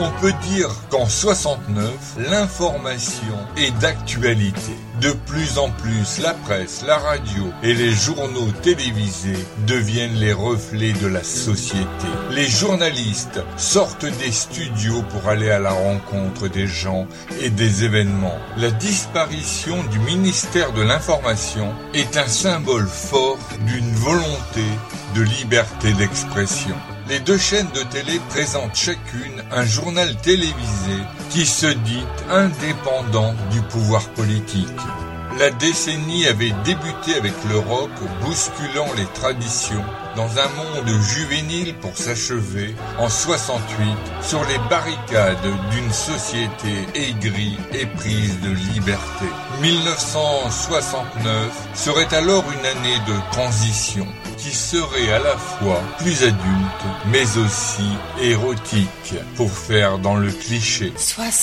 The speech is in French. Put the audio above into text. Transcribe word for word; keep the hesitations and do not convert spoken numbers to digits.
On peut dire qu'en soixante-neuf, l'information est d'actualité. De plus en plus, la presse, la radio et les journaux télévisés deviennent les reflets de la société. Les journalistes sortent des studios pour aller à la rencontre des gens et des événements. La disparition du ministère de l'Information est un symbole fort d'une volonté de liberté d'expression. Les deux chaînes de télé présentent chacune un journal télévisé qui se dit indépendant du pouvoir politique. La décennie avait débuté avec le rock bousculant les traditions dans un monde juvénile pour s'achever en soixante-huit sur les barricades d'une société aigrie et prise de liberté. mille neuf cent soixante-neuf serait alors une année de transition qui serait à la fois plus adulte mais aussi érotique pour faire dans le cliché.